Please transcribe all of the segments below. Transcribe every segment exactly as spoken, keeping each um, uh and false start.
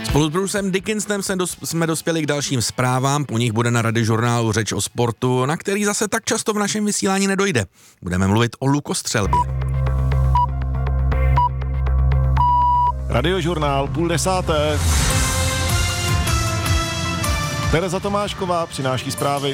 Spolu s Brucem Dickinsonem jsme dospěli k dalším zprávám, po nich bude na Radiožurnálu řeč o sportu, na který zase tak často v našem vysílání nedojde. Budeme mluvit o lukostřelbě. Radiožurnál půl desáté. Tereza Tomášková přináší zprávy.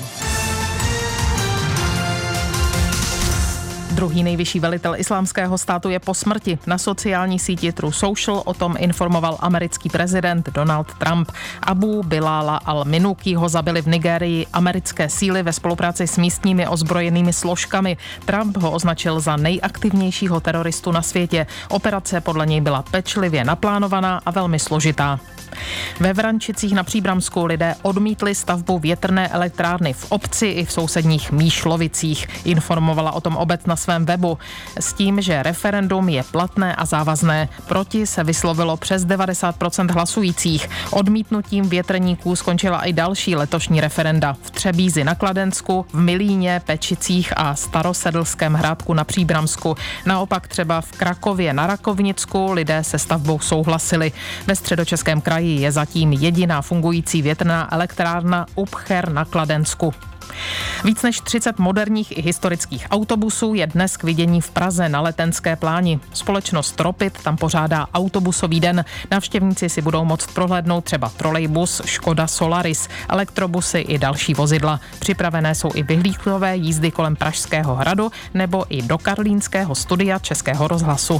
Druhý nejvyšší velitel islámského státu je po smrti. Na sociální síti Truth Social o tom informoval americký prezident Donald Trump. Abu Bilala al-Minuki ho zabili v Nigérii americké síly ve spolupráci s místními ozbrojenými složkami. Trump ho označil za nejaktivnějšího teroristu na světě. Operace podle něj byla pečlivě naplánovaná a velmi složitá. Ve Vrančicích na Příbramsku lidé odmítli stavbu větrné elektrárny v obci i v sousedních Míšlovicích. Informovala o tom obec na svém webu s tím, že referendum je platné a závazné. Proti se vyslovilo přes devadesát procent hlasujících. Odmítnutím větrníků skončila i další letošní referenda v Třebízi na Kladensku, v Milíně, Pečicích a Starosedlském Hrádku na Příbramsku. Naopak třeba v Krakově na Rakovnicku lidé se stavbou souhlasili. Ve Středočeském kraji je zatím jediná fungující větrná elektrárna Upcher na Kladensku. Víc než třicet moderních i historických autobusů je dnes k vidění v Praze na Letenské pláni. Společnost Tropit tam pořádá autobusový den. Návštěvníci si budou moct prohlédnout třeba trolejbus Škoda Solaris, elektrobusy i další vozidla. Připravené jsou i vyhlídkové jízdy kolem Pražského hradu nebo i do karlínského studia Českého rozhlasu.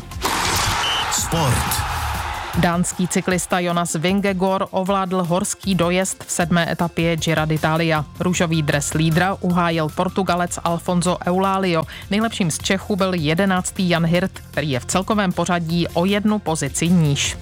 Sport. Dánský cyklista Jonas Vingegaard ovládl horský dojezd v sedmé etapě Giro d'Italia. Růžový dres lídra uhájil Portugalec Alfonso Eulálio. Nejlepším z Čechů byl jedenáctý Jan Hirt, který je v celkovém pořadí o jednu pozici níž.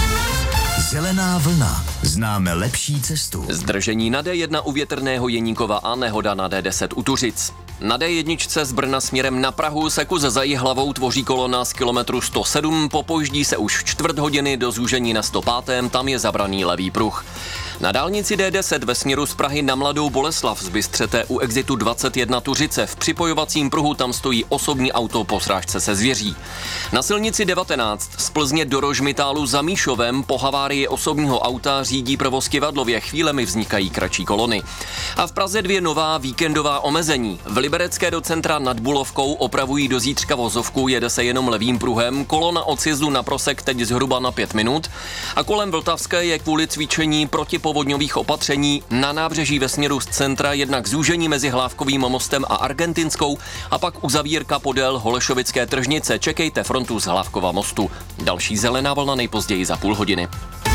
Zelená vlna. Známe lepší cestu. Zdržení na D jedna u Větrného Jeníkova a nehoda na D deset u Tuřic. Na D jedna z Brna směrem na Prahu se kus za Jihlavou tvoří kolona z kilometru sto sedm, popoždí se už čtvrt hodiny do zúžení na sto pět, tam je zabraný levý pruh. Na dálnici D deset ve směru z Prahy na Mladou Boleslav zbystřete u exitu dvacet jedna Tuřice. V připojovacím pruhu tam stojí osobní auto po srážce se zvěří. Na silnici devatenáct z Plzně do Rožmitálu za Míšovem po havárii osobního auta řídí provoz Kivadlově, chvílemi vznikají kratší kolony. A v Praze dvě nová víkendová omezení. V Liberecké do centra nad Bulovkou opravují do zítřka vozovku, jede se jenom levým pruhem, kolona od sjezdu na Prosek teď zhruba na pět minut a kolem Vltavské je kvůli cvičení protipovodňových opatření na nábřeží ve směru z centra jednak zúžení mezi Hlávkovým mostem a Argentinskou a pak uzavírka podél Holešovické tržnice. Čekejte frontu z Hlávkova mostu. Další zelená vlna nejpozději za půl hodiny.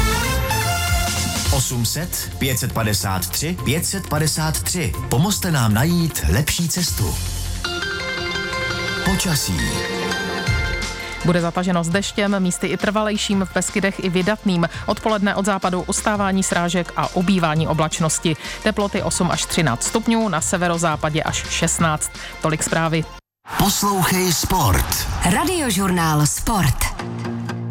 osm set, pět set padesát tři, pět set padesát tři. Pomozte nám najít lepší cestu. Počasí. Bude zataženo s deštěm, místy i trvalejším, v Beskydech i vydatným. Odpoledne od západu ustávání srážek a ubývání oblačnosti. Teploty osm až třináct stupňů, na severozápadě až šestnáct. Tolik zprávy. Poslouchej Sport. Radiožurnál Sport.